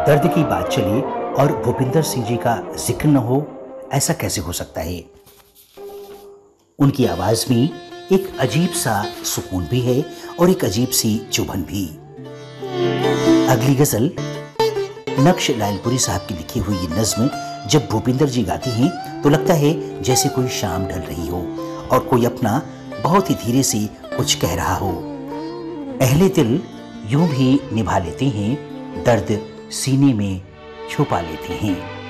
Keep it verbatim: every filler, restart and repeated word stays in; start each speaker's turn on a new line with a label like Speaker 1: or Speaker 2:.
Speaker 1: दर्द की बात चले और भूपिंदर सिंह जी का जिक्र न हो, ऐसा कैसे हो सकता है। उनकी आवाज में एक अजीब सा सुकून भी है और एक अजीब सी चुभन भी। अगली गजल नक्श लालपुरी साहब की लिखी हुई ये नज्म जब भूपिंदर जी गाती हैं तो लगता है जैसे कोई शाम ढल रही हो और कोई अपना बहुत ही धीरे से कुछ कह रहा हो। अहले दिल यूं भी निभा लेते हैं, दर्द सीने में छुपा लेते हैं।